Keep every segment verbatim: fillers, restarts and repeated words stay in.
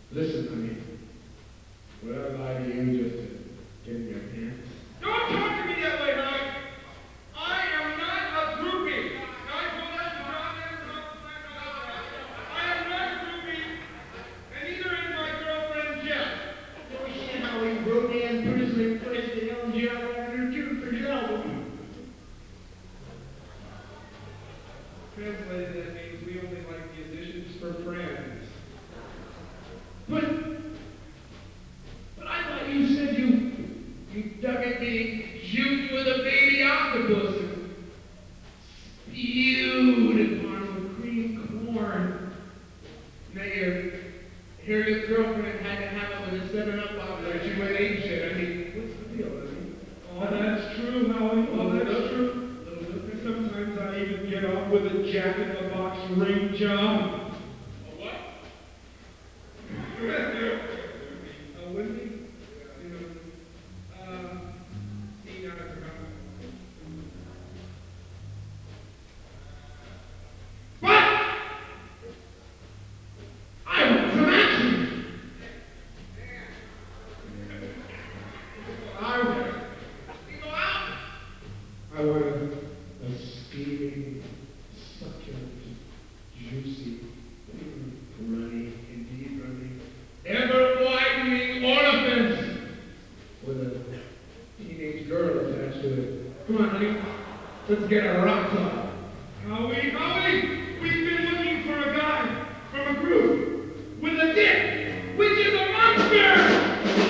Listen, honey. Would I lie to you just to get in your pants? Don't talk to me that way, Mike. I am not a groupie. I told that to John and I am not a groupie, and neither is my girlfriend Jeff. Oh, yeah, Howie wrote and personally placed the L G R under two for his album. Translated, that means we only like musicians for friends. But, but I thought you said you, you dug in being juked with a baby octopus and spewed upon some cream corn. Now your, here your girlfriend had to have it with a seven up bottle or she went ape shit. I mean, what's the deal, I mean? Oh, that's true, Howie. Oh, that's true. Sometimes I even get off with a jack-in-the-box ring job. A what? Uh, wouldn't he? You know, uh, see, now I forgot. What? I want some action. I want, I want a, a steaming, succulent, juicy, runny, indeed runny, ever-widening orifice with a teenage girl attached to it. Come on, honey. Let's get our rocks off. Howie, Howie, we've been looking for a guy from a group with a dick, which is a monster!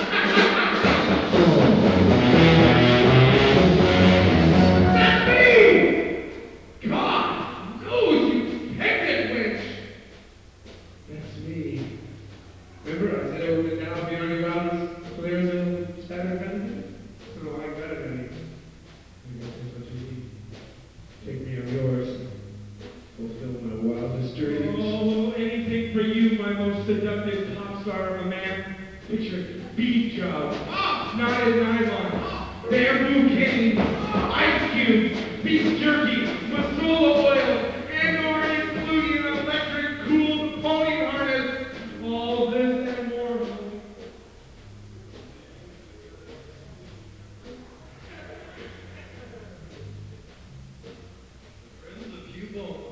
That's me! God knows you hectic witch! That's me. Remember I said I would now be on your out as clear as a spatter pen? I don't like that honey. I guess that's what you need. Take me on yours. Fulfill my wildest dreams. Oh, anything for you, my most seductive pop star of a man. Picture beef job, knotted nylon, bamboo canes, ice cubes, beef jerky, masala oil, and or including an electric cooled pony harness. All this and more. Friends of Pupil.